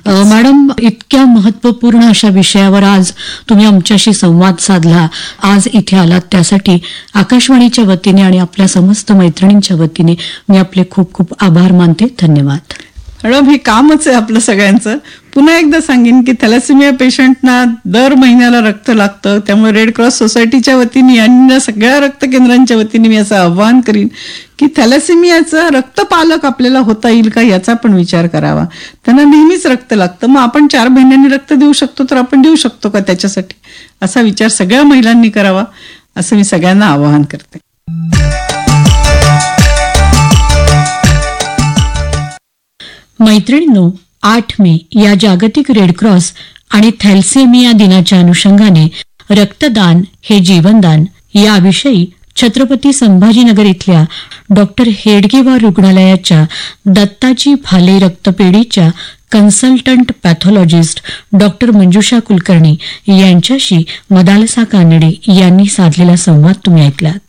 Madam, इतक्या महत्वपूर्ण अशा विषयावर आज तुम्ही आमच्याशी संवाद साधला, आज इथे आलात, त्यासाठी आकाशवाणीच्या वतीने आणि आपल्या समस्त मैत्रिणींच्या वतीने मी आपले खूप खूप आभार मानते. धन्यवाद. मॅडम, हे कामच आहे आपलं सगळ्यांचं. पुन्हा एकदा सांगेन की थॅलेसेमिया पेशंटना दर महिन्याला रक्त लागतं, त्यामुळे रेड क्रॉस सोसायटीच्या वतीने आणि सगळ्या रक्त केंद्रांच्या वतीने मी असं आवाहन करीन की थॅलेसेमियाचं रक्तपालक आपल्याला होता येईल का याचा पण विचार करावा. त्यांना नेहमीच रक्त लागतं, मग आपण 4 महिन्यांनी रक्त देऊ शकतो तर आपण देऊ शकतो का त्याच्यासाठी, असा विचार सगळ्या महिलांनी करावा, असं मी सगळ्यांना आवाहन करते. मैत्रिणींनो, 8 मे या जागतिक रेडक्रॉस आणि थॅलेसेमिया दिनाच्या अनुषंगाने रक्तदान हे जीवनदान याविषयी छत्रपती संभाजीनगर इथल्या डॉक्टर हेडगेवार रुग्णालयाच्या दत्ताजी भाले रक्तपेढीच्या कन्सल्टंट पॅथॉलॉजिस्ट डॉक्टर मंजुषा कुलकर्णी यांच्याशी मदालसा कानडे यांनी साधलेला संवाद तुम्ही ऐकलात.